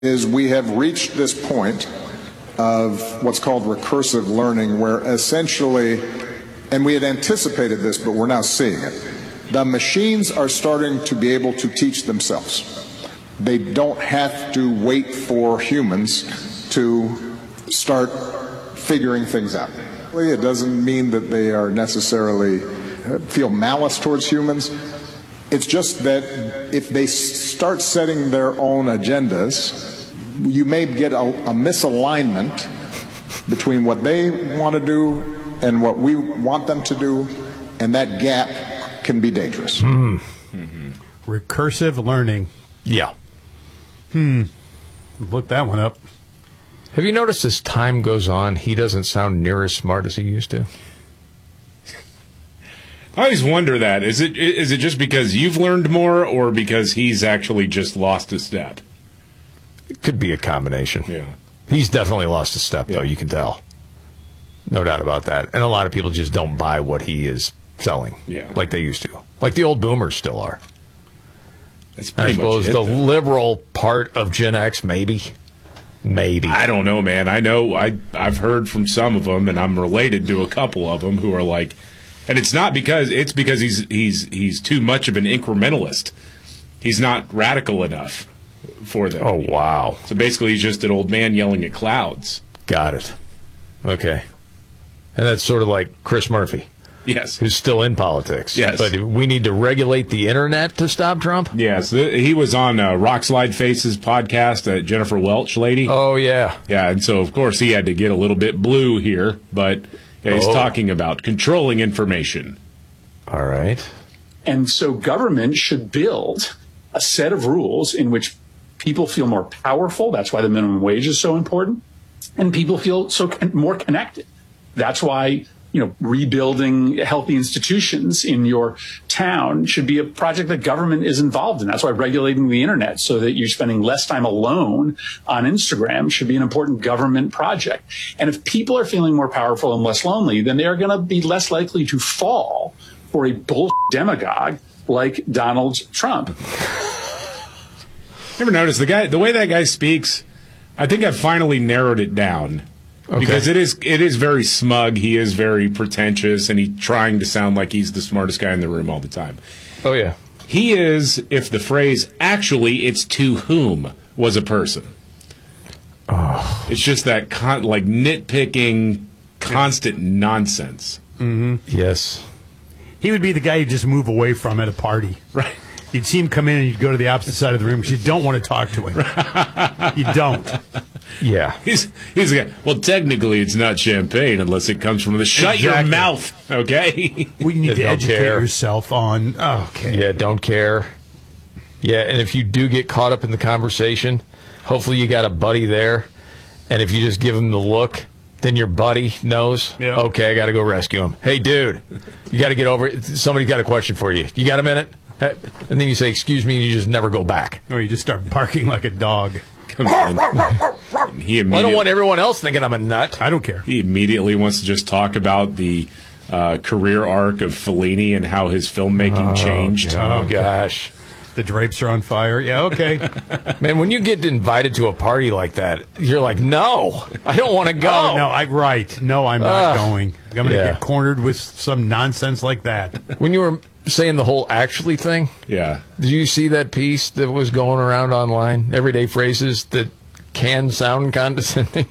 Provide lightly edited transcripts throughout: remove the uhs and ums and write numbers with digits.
is we have reached this point of what's called recursive learning, where essentially, and we had anticipated this, but we're now seeing it, the machines are starting to be able to teach themselves. They don't have to wait for humans to start figuring things out. It doesn't mean that they are necessarily feel malice towards humans. It's just that if they start setting their own agendas, you may get a misalignment between what they want to do and what we want them to do, and that gap can be dangerous. Recursive learning. Yeah. Look that one up. Have you noticed as time goes on, he doesn't sound near as smart as he used to? I always wonder that. Is it just because you've learned more, or because he's actually just lost a step? It could be a combination. Yeah. He's definitely lost a step, though, you can tell. No doubt about that. And a lot of people just don't buy what he is selling like they used to. Like the old boomers still are. That's I pretty suppose much it, the though. liberal part of Gen X, maybe. Maybe. I don't know, man. I know I've heard from some of them, and I'm related to a couple of them who are like, and it's because he's too much of an incrementalist. He's not radical enough for them. Oh, wow. So basically, he's just an old man yelling at clouds. Got it. Okay. And that's sort of like Chris Murphy, Yes. who's still in politics. Yes. But we need to regulate the internet to stop Trump? Yes. He was on Rockslide Faces podcast, Jennifer Welch lady. Oh, yeah. Yeah, and so, of course, he had to get a little bit blue here, but he's talking about controlling information. All right. And so government should build a set of rules in which people feel more powerful. That's why the minimum wage is so important. And people feel more connected. That's why, rebuilding healthy institutions in your town should be a project that government is involved in. That's why regulating the internet so that you're spending less time alone on Instagram should be an important government project. And if people are feeling more powerful and less lonely, then they are going to be less likely to fall for a bullshit demagogue like Donald Trump. Ever notice the way that guy speaks? I think I've finally narrowed it down. Okay. Because it is very smug. He is very pretentious, and he's trying to sound like he's the smartest guy in the room all the time. Oh, yeah. He is, if the phrase "actually it's to whom" was a person. Oh. It's just that nitpicking, constant nonsense. Mm-hmm. Yes. He would be the guy you just move away from at a party. Right. You'd see him come in and you'd go to the opposite side of the room because you don't want to talk to him. You don't. Yeah. He's the guy. Well, technically, it's not champagne unless it comes from the shut your Exactly. mouth, okay? Well, you need to Don't educate care. yourself on. Okay. Yeah, don't care. Yeah, and if you do get caught up in the conversation, hopefully you got a buddy there. And if you just give him the look, then your buddy knows, okay, I got to go rescue him. Hey, dude, you got to get over it. Somebody's got a question for you. You got a minute? And then you say, excuse me, and you just never go back. Or you just start barking like a dog. I don't want everyone else thinking I'm a nut. I don't care. He immediately wants to just talk about the career arc of Fellini and how his filmmaking changed. Oh, gosh. The drapes are on fire. Yeah, okay. Man, when you get invited to a party like that, you're like, no, I don't want to go. Oh, no, right. No, I'm not going. I'm going to Yeah. get cornered with some nonsense like that. When you were saying the whole actually thing, Yeah. did you see that piece that was going around online? Everyday phrases that can sound condescending?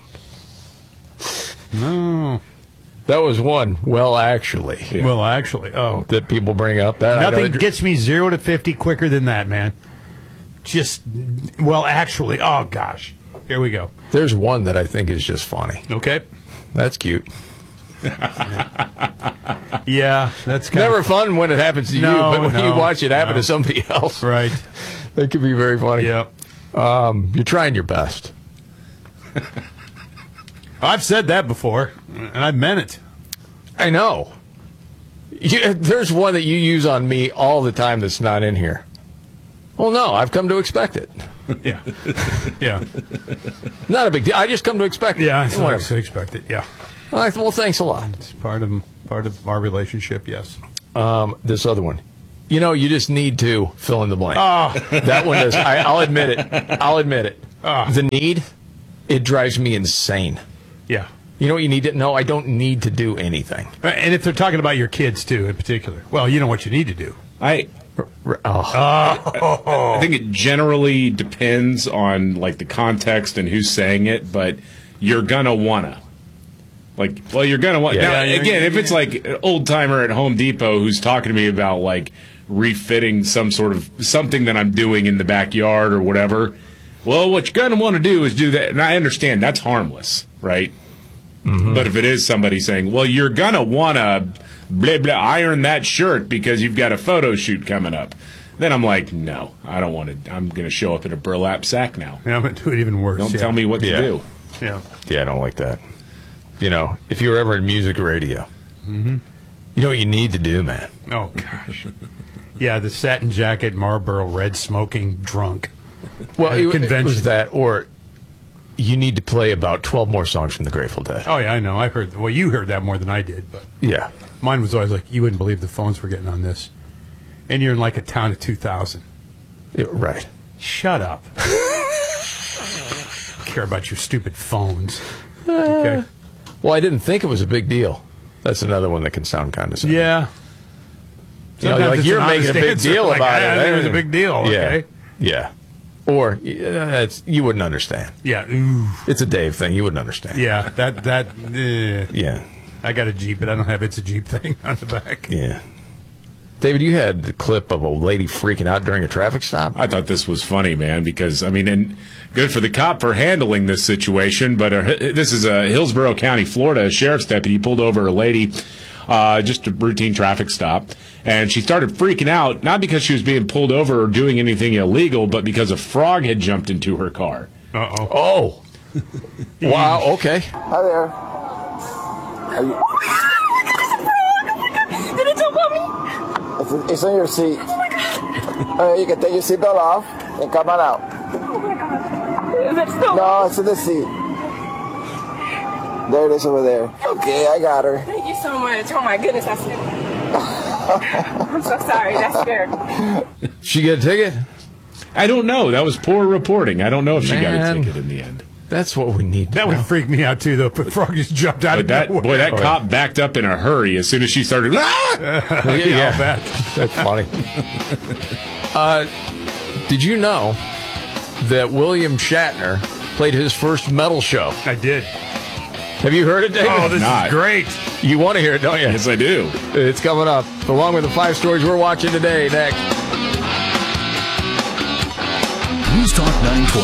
No. That was one. Well, actually. Yeah. Well, actually, That people bring up. That nothing gets me 0 to 50 quicker than that, man. Just, well, actually, oh, gosh. Here we go. There's one that I think is just funny. Okay. That's cute. Yeah, that's kind Never fun when it happens to you, but when you watch it happen to somebody else, right. that could be very funny. Yep. You're trying your best. I've said that before, and I've meant it. I know. There's one that you use on me all the time that's not in here. Well, no, I've come to expect it. Yeah. Yeah. Not a big deal. I just come to expect it. Yeah, I Whatever. expect it. Yeah. Well, thanks a lot. It's part of our relationship, yes. This other one. You just need to fill in the blank. Oh. That one does. I'll admit it. The need, it drives me insane. Yeah. You know what you need to know? I don't need to do anything. And if they're talking about your kids, too, in particular, well, you know what you need to do. I think it generally depends on like the context and who's saying it, but you're gonna wanna. Like, well, you're gonna want. Yeah. Now, Yeah, again, if it's like an old timer at Home Depot who's talking to me about like refitting some sort of something that I'm doing in the backyard or whatever, well, what you're gonna want to do is do that. And I understand that's harmless, right? Mm-hmm. But if it is somebody saying, well, you're gonna wanna blah blah iron that shirt because you've got a photo shoot coming up, then I'm like, no, I don't want to. I'm gonna show up in a burlap sack now. Yeah, I'm going to do it even worse. Don't tell me what to do. Yeah. Yeah, I don't like that. You know, if you were ever in music or radio, you know what you need to do, man? Oh, gosh. Yeah, the satin jacket, Marlboro Red, smoking, drunk. Well, it convention. was that, or you need to play about 12 more songs from the Grateful Dead. Oh, yeah, I know. I heard. Well, you heard that more than I did, but Yeah. mine was always like, you wouldn't believe the phones we're getting on this. And you're in like a town of 2,000. Yeah, right. Shut up. Care about your stupid phones. Okay. Well, I didn't think it was a big deal. That's another one that can sound condescending. Yeah. You know, Sometimes like it's you're an making a honest big answer, deal like, about I it. think it was a big deal. Okay. Yeah. Or you wouldn't understand. Yeah. Ooh. It's a Dave thing. You wouldn't understand. Yeah. That. Yeah. I got a Jeep, but I don't have It's a Jeep thing on the back. Yeah. David, you had the clip of a lady freaking out during a traffic stop. I thought this was funny, man, because, I mean, and good for the cop for handling this situation, but this is Hillsborough County, Florida. A sheriff's deputy pulled over a lady, just a routine traffic stop, and she started freaking out, not because she was being pulled over or doing anything illegal, but because a frog had jumped into her car. Uh-oh. Oh. Wow, okay. Hi there. Are you... Did it jump on me? It's on your seat. Oh my god. You can take your seatbelt off and come on out. Oh my god. Is it still? No, it's in the seat. There it is over there. Okay, I got her. Thank you so much. Oh my goodness, I scared. I'm so sorry. That scared me. She get a ticket? I don't know. That was poor reporting. I don't know if she got Man. a ticket in the end. That's what we need. That would freak me out, too, though. But frog just jumped out But of that nowhere. that cop backed up in a hurry as soon as she started. Ah! Yeah, I'll bet. That's funny. Did you know that William Shatner played his first metal show? I did. Have you heard it, David? Oh, this Not. is great. You want to hear it, don't you? Yes, I do. It's coming up, along with the 5 stories we're watching today. Next. News Talk 920.